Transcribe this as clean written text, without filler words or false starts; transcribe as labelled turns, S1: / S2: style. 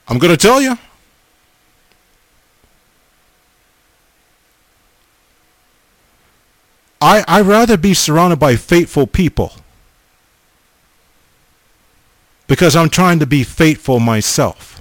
S1: I'm going to tell you. I'd rather be surrounded by faithful people because I'm trying to be faithful myself.